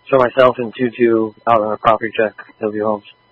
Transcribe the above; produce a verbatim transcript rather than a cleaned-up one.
So myself and Tutu out on a property check, Hillview Homes.